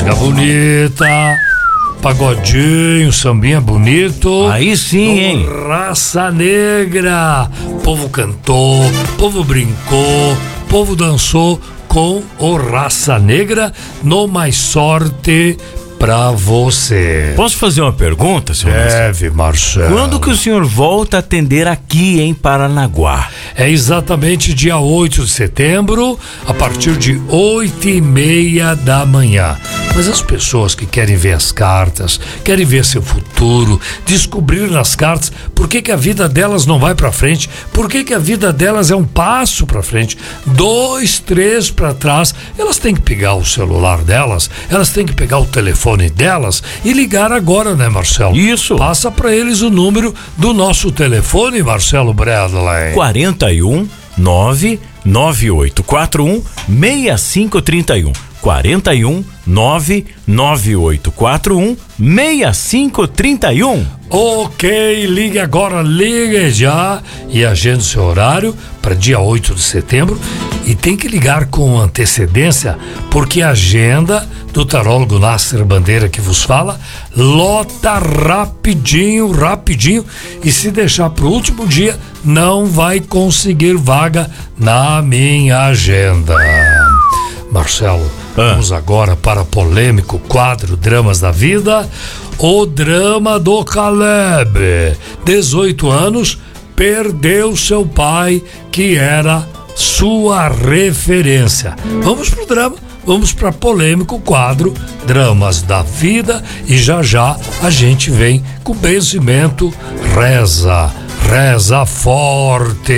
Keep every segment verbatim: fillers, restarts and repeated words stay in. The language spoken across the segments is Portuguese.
Música bonita, pagodinho, sambinha bonito. Aí sim, hein? Raça Negra. Povo cantou, povo brincou, povo dançou com o Raça Negra no Mais Sorte pra você. Posso fazer uma pergunta, senhor? Deve, Marcelo. Quando que o senhor volta a atender aqui em Paranaguá? É exatamente dia oito de setembro, a partir de oito e meia da manhã. Mas as pessoas que querem ver as cartas, querem ver seu futuro, descobrir nas cartas por que que a vida delas não vai pra frente, por que que a vida delas é um passo pra frente, dois, três pra trás, elas têm que pegar o celular delas, elas têm que pegar o telefone delas e ligar agora, né, Marcelo? Isso. Passa pra eles o número do nosso telefone, Marcelo Bradley. quarenta e um, nove nove oito quatro um, seis cinco três um. quarenta e um, nove nove oito quatro um, seis cinco três um. Ok, ligue agora, ligue já e agende seu horário para dia oito de setembro e tem que ligar com antecedência porque a agenda do tarólogo Nasser Bandeira que vos fala lota rapidinho, rapidinho e se deixar pro último dia não vai conseguir vaga na minha agenda. Marcelo, ah. vamos agora para o polêmico quadro Dramas da Vida. O drama do Caleb, dezoito anos, perdeu seu pai, que era sua referência. Vamos pro drama, vamos para polêmico quadro Dramas da Vida e já já a gente vem com benzimento. Reza, reza forte.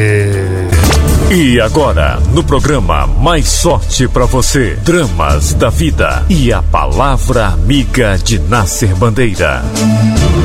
E agora, no programa Mais Sorte pra Você, Dramas da Vida e a Palavra Amiga de Nasser Bandeira.